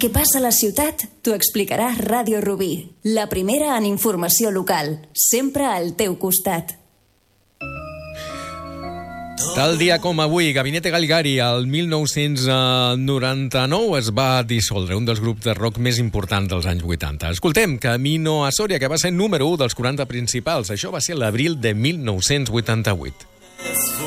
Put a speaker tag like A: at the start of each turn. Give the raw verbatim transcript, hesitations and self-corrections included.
A: que passa a la ciutat t'ho explicarà Ràdio Rubí, la primera en informació local, sempre al teu costat.
B: Tal dia com avui, Gabinete Galigari, el mil nou-cents noranta-nou, es va dissoldre, un dels grups de rock més importants dels anys vuitanta. Escoltem Camino a Soria, que va ser número u dels quaranta principals. Això va ser l'abril de mil nou-cents vuitanta-vuit.